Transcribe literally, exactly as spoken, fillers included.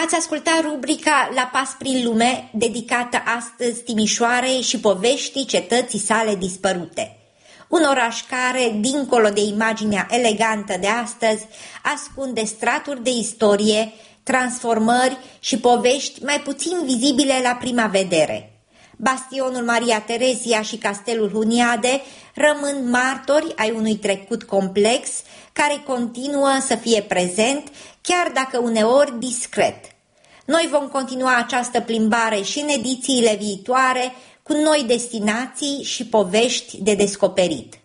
Ați ascultat rubrica La pas prin lume, dedicată astăzi Timișoarei și poveștii cetății sale dispărute. Un oraș care, dincolo de imaginea elegantă de astăzi, ascunde straturi de istorie, transformări și povești mai puțin vizibile la prima vedere. Bastionul Maria Terezia și Castelul Huniade rămân martori ai unui trecut complex care continuă să fie prezent, chiar dacă uneori discret. Noi vom continua această plimbare și în edițiile viitoare cu noi destinații și povești de descoperit.